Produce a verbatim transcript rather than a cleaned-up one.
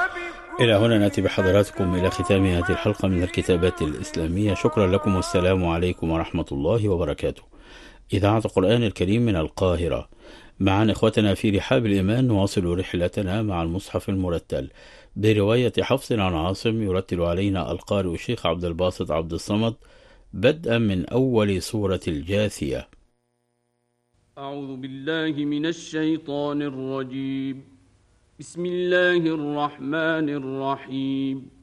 إلى هنا نأتي بحضراتكم إلى ختام هذه الحلقة من الكتابات الإسلامية. شكرا لكم والسلام عليكم ورحمة الله وبركاته. إذاعة القرآن الكريم من القاهرة، معا إخوتنا في رحاب الإيمان نواصل رحلتنا مع المصحف المرتل برواية حفص عن عاصم. يرتل علينا القارئ الشيخ عبد الباسط عبد الصمد بدءا من أول سورة الجاثية. أعوذ بالله من الشيطان الرجيم. بسم الله الرحمن الرحيم.